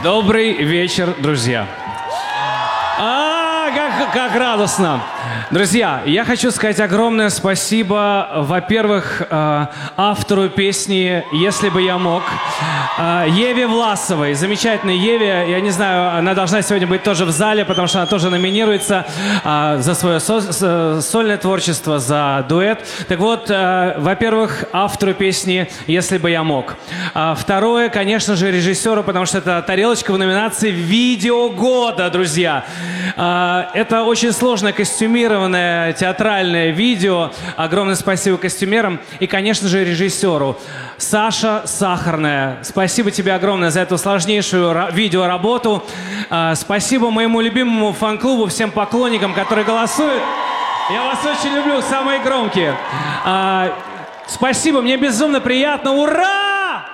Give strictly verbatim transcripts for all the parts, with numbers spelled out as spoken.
Добрый вечер, друзья. А, как, как радостно. Друзья, я хочу сказать огромное спасибо, во-первых, э, автору песни «Если бы я мог», э, Еве Власовой. Замечательной Еве. Я не знаю, она должна сегодня быть тоже в зале, потому что она тоже номинируется э, за свое со- сольное творчество, за дуэт. Так вот, э, во-первых, автору песни «Если бы я мог». А второе, конечно же, режиссеру, потому что это тарелочка в номинации «Видео года», друзья. Э, это очень сложное костюмированное театральное видео. Огромное спасибо костюмерам и, конечно же, режиссеру. Саша Сахарная, спасибо тебе огромное за эту сложнейшую видеоработу. А, спасибо моему любимому фан-клубу, всем поклонникам, которые голосуют. Я вас очень люблю, самые громкие. А, спасибо, мне безумно приятно. Ура!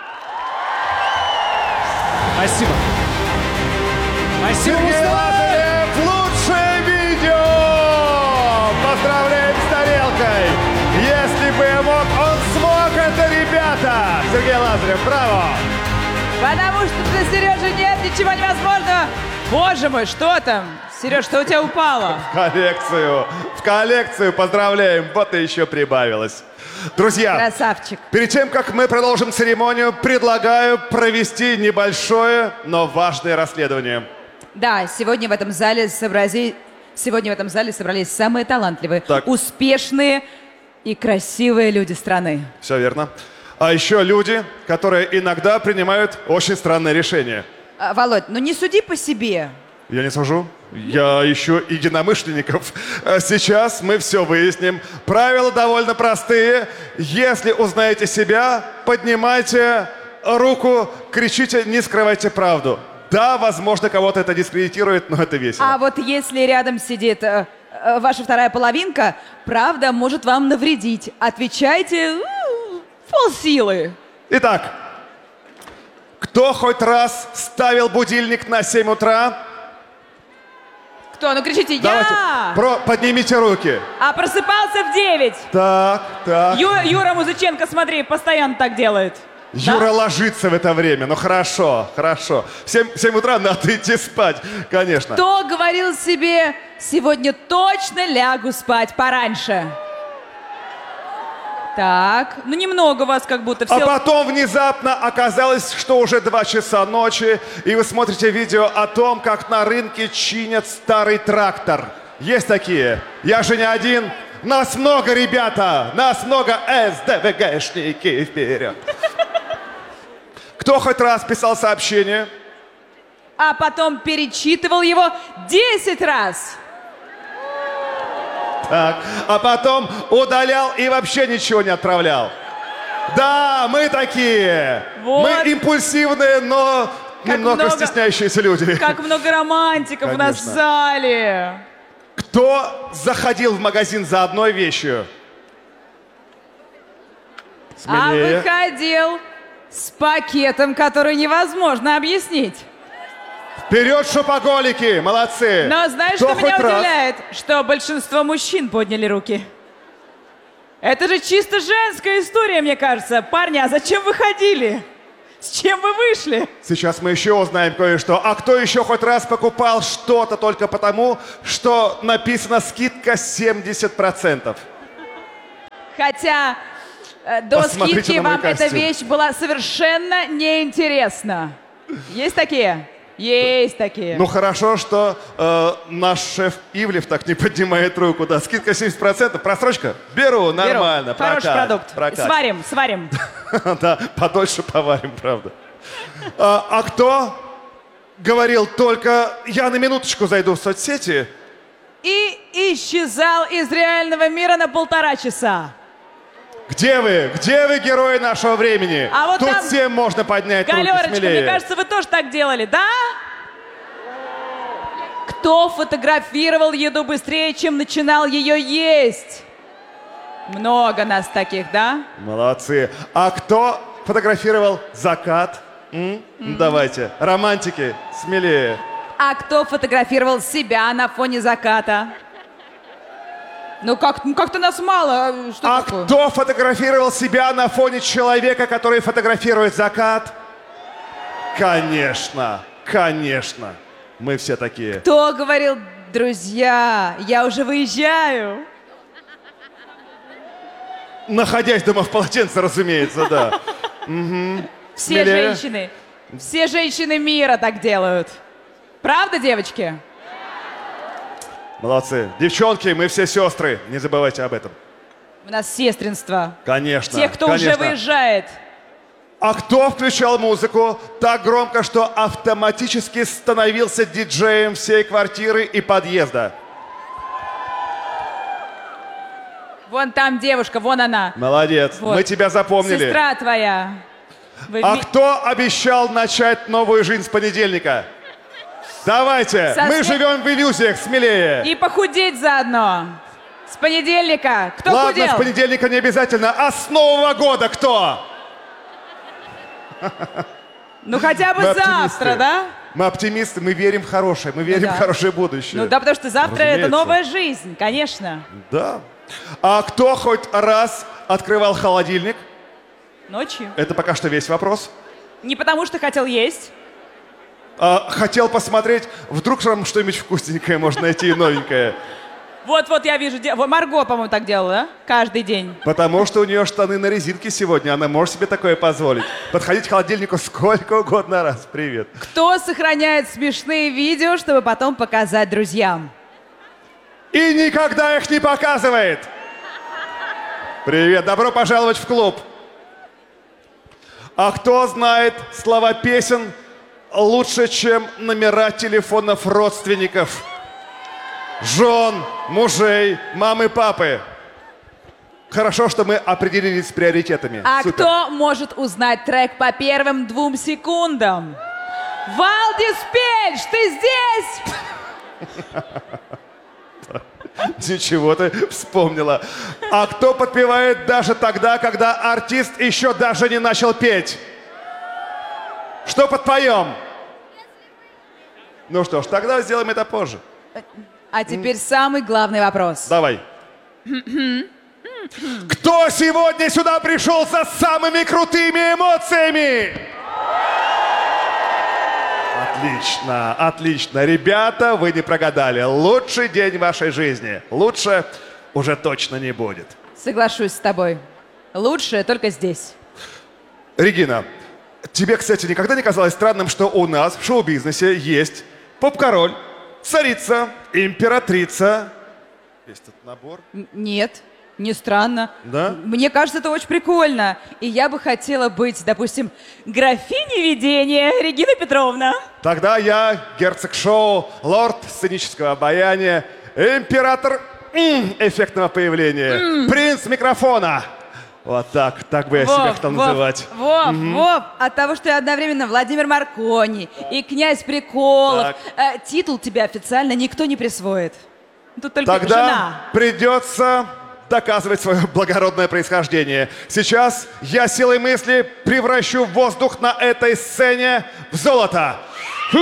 Спасибо. Спасибо, Мустафа! Поздравляем с тарелкой! Если бы я мог, он смог это, ребята! Сергей Лазарев, браво! Потому что для Сережи нет ничего невозможного. Боже мой, что там? Сереж, что у тебя упало? В коллекцию, в коллекцию, поздравляем, вот и еще прибавилось. Друзья, красавчик. Перед тем, как мы продолжим церемонию, предлагаю провести небольшое, но важное расследование. Да, сегодня в этом зале собрались... Сегодня в этом зале собрались самые талантливые, так. успешные и красивые люди страны. Все верно. А еще люди, которые иногда принимают очень странные решения. А, Володь, ну не суди по себе. Я не сужу. Я ищу единомышленников. А сейчас мы все выясним. Правила довольно простые. Если узнаете себя, поднимайте руку, кричите, не скрывайте правду. Да, возможно, кого-то это дискредитирует, но это весело. А вот если рядом сидит э, э, ваша вторая половинка, правда может вам навредить. Отвечайте полсилы. Итак, кто хоть раз ставил будильник на семь утра? Кто? Ну кричите, Давайте, я! про, поднимите руки. А просыпался в девять. Так, так. Ю, Юра Музыченко, смотри, постоянно так делает. Юра Да? ложится в это время. Ну хорошо, хорошо. В семь утра надо идти спать, конечно. Кто говорил себе, сегодня точно лягу спать пораньше? Так, ну немного вас как будто все... А потом внезапно оказалось, что уже два часа ночи, и вы смотрите видео о том, как на рынке чинят старый трактор. Есть такие? Я же не один. Нас много, ребята! Нас много, СДВГшники, вперед! Кто хоть раз писал сообщение? А потом перечитывал его десять раз. Так, а потом удалял и вообще ничего не отправлял. Да, мы такие. Вот. Мы импульсивные, но Как немного много- стесняющиеся люди. Как много романтиков у нас в Конечно. зале. Кто заходил в магазин за одной вещью? А Смелее. выходил с пакетом, который невозможно объяснить. Вперед, шопоголики! Молодцы! Но знаешь, Кто что меня хоть раз? удивляет? Что большинство мужчин подняли руки. Это же чисто женская история, мне кажется. Парни, а зачем вы ходили? С чем вы вышли? Сейчас мы еще узнаем кое-что. А кто еще хоть раз покупал что-то только потому, что написано скидка семьдесят процентов? Хотя э, до Посмотрите скидки на мой вам эта костюм. вещь была совершенно неинтересна. Есть такие? Есть такие. Ну хорошо, что э, наш шеф Ивлев так не поднимает руку. Да, скидка семьдесят процентов. Просрочка? Беру, нормально. Беру. Хороший прокат, продукт. прокат. Сварим, сварим. Да, подольше поварим, правда. А, а кто говорил только «я на минуточку зайду в соцсети»? И исчезал из реального мира на полтора часа. Где вы? Где вы, герои нашего времени? А вот Тут там- всем можно поднять руки Галерочка, смелее. мне кажется, вы тоже так делали, да? Кто фотографировал еду быстрее, чем начинал ее есть? Много нас таких, да? Молодцы. А кто фотографировал закат? М? Ну, давайте. Романтики, смелее. А кто фотографировал себя на фоне заката? Ну как, ну как-то нас мало. Что А такое? кто фотографировал себя на фоне человека, который фотографирует закат? Конечно. Конечно, мы все такие. Кто говорил, друзья, я уже выезжаю? Находясь дома в полотенце, разумеется, да. Все Смелее. женщины, все женщины мира так делают. Правда, девочки? Молодцы. Девчонки, мы все сестры. Не забывайте об этом. У нас сестринство. Конечно. Те, кто конечно. уже выезжает. А кто включал музыку так громко, что автоматически становился диджеем всей квартиры и подъезда? Вон там девушка, вон она. Молодец. Вот. Мы тебя запомнили. Сестра твоя. Вы А ми- кто обещал начать новую жизнь с понедельника? Давайте. Со Мы сме- живем в иллюзиях. Смелее. И похудеть заодно. С понедельника. Кто Ладно, худел? с понедельника не обязательно. А с Нового года кто? Ну хотя бы Мы завтра, оптимисты. да? Мы оптимисты, мы верим в хорошее, мы верим да. в хорошее будущее. Ну да, потому что завтра это Разумеется. новая жизнь, конечно. Да. А кто хоть раз открывал холодильник? Ночью. Это пока что весь вопрос. Не потому что хотел есть. А, хотел посмотреть, вдруг там что-нибудь вкусненькое можно найти и новенькое. Вот-вот я вижу, де- вот Марго, по-моему, так делала, да? Каждый день. Потому что у нее штаны на резинке сегодня, она может себе такое позволить. Подходить к холодильнику сколько угодно раз. Привет. Кто сохраняет смешные видео, чтобы потом показать друзьям? И никогда их не показывает. Привет, добро пожаловать в клуб. А кто знает слова песен лучше, чем номера телефонов родственников? Жен, мужей, мамы, папы. Хорошо, что мы определились с приоритетами. А Супер. кто может узнать трек по первым двум секундам? Валдис Пельш, ты здесь? Ничего ты вспомнила. А кто подпевает даже тогда, когда артист еще даже не начал петь? Что подпоем? Ну что ж, тогда сделаем это позже. А теперь самый главный вопрос. Давай. Кто сегодня сюда пришел со самыми крутыми эмоциями? Отлично, отлично. Ребята, вы не прогадали. Лучший день вашей жизни. Лучше уже точно не будет. Соглашусь с тобой. Лучше только здесь. Регина, тебе, кстати, никогда не казалось странным, что у нас в шоу-бизнесе есть поп-король, царица, императрица? Есть этот набор. Н- Нет, не странно. Да? Мне кажется, это очень прикольно. И я бы хотела быть, допустим, графиней видения Регина Петровна. Тогда я герцог шоу, лорд сценического обаяния, император м, эффектного появления, принц микрофона. Вот так, так бы я себя хотел называть. Вов, Вов, от того, что я одновременно Владимир Маркони и князь Приколов, Так. э, титул тебе официально никто не присвоит. Тут только Тогда жена. придется доказывать свое благородное происхождение. Сейчас я силой мысли превращу воздух на этой сцене в золото. Хуп.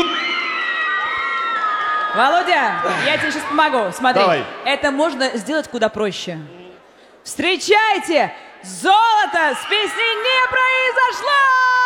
Володя, я тебе сейчас помогу. Смотри, Давай. это можно сделать куда проще. Встречайте! Золото с песней не произошло!